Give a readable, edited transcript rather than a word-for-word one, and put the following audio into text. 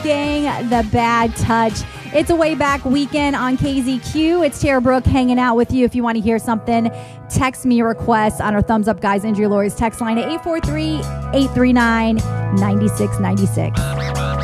Wolfgang the Bad Touch. It's a way back weekend on KZQ. It's Tara Brooke hanging out with you. If you want to hear something, text me a request on our Thumbs Up Guys Injury Lawyers text line at 843-839-9696.